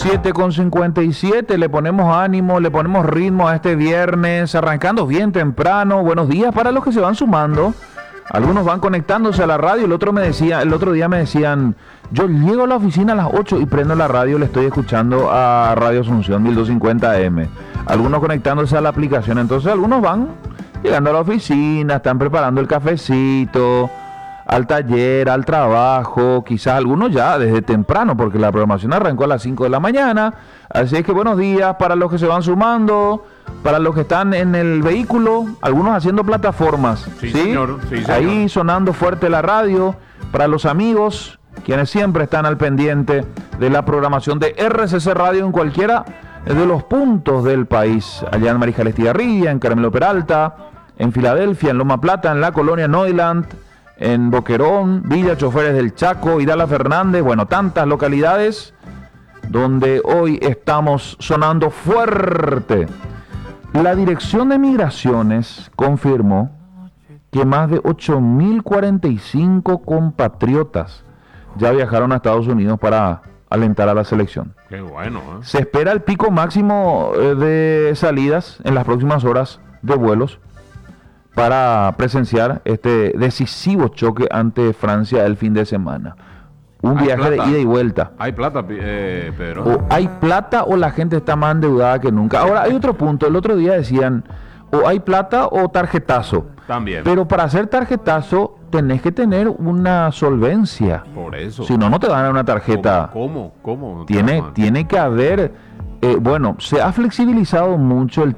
7:57, le ponemos ánimo, le ponemos ritmo a este viernes, arrancando bien temprano. Buenos días para los que se van sumando. Algunos van conectándose a la radio. El otro día me decían, yo llego a la oficina a las 8 y prendo la radio, le estoy escuchando a Radio Asunción 1250 AM. Algunos conectándose a la aplicación, entonces algunos van llegando a la oficina, están preparando el cafecito, al taller, al trabajo, quizás algunos ya desde temprano, porque la programación arrancó a las 5 de la mañana. Así es que buenos días para los que se van sumando, para los que están en el vehículo, algunos haciendo plataformas. Sí, señor. Sí, señor. Ahí sonando fuerte la radio, para los amigos, quienes siempre están al pendiente de la programación de RCC Radio en cualquiera de los puntos del país, allá en Mariscal Estigarribia, en Carmelo Peralta, en Filadelfia, en Loma Plata, en la colonia Neuland, en Boquerón, Villa Choferes del Chaco, Hidalgo Fernández, bueno, tantas localidades donde hoy estamos sonando fuerte. La Dirección de Migraciones confirmó que más de 8.045 compatriotas ya viajaron a Estados Unidos para alentar a la selección. Qué bueno, ¿eh? Se espera el pico máximo de salidas en las próximas horas de vuelos para presenciar este decisivo choque ante Francia el fin de semana. Un viaje de ida y vuelta. ¿Hay plata, Pedro? O hay plata o la gente está más endeudada que nunca. Ahora, hay otro punto. El otro día decían, o hay plata o tarjetazo. También. Pero para hacer tarjetazo tenés que tener una solvencia. Por eso. Si no, no te dan una tarjeta. ¿Cómo? Tiene que haber... bueno, se ha flexibilizado mucho el